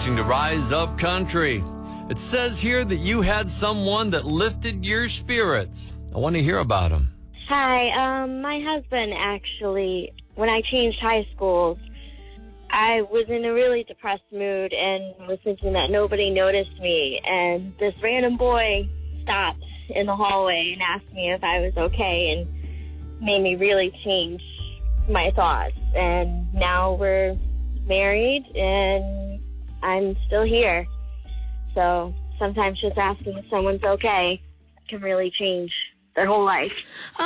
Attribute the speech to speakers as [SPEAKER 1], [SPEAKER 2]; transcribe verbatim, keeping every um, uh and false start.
[SPEAKER 1] listening to Rise Up Country. It says here that you had someone that lifted your spirits. I want to hear about him.
[SPEAKER 2] Hi, um, my husband actually, when I changed high schools, I was in a really depressed mood and was thinking that nobody noticed me. And this random boy stopped in the hallway and asked me if I was okay and made me really change my thoughts. And now we're married and I'm still here. So sometimes just asking if someone's okay can really change their whole life.